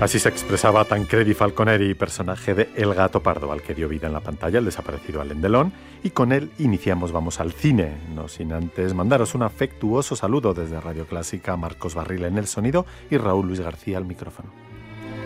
Así se expresaba Tancredi Falconeri, personaje de El Gato Pardo, al que dio vida en la pantalla el desaparecido Alain Delon, y con él iniciamos Vamos al Cine, no sin antes mandaros un afectuoso saludo desde Radio Clásica, Marcos Barril en el sonido y Raúl Luis García al micrófono.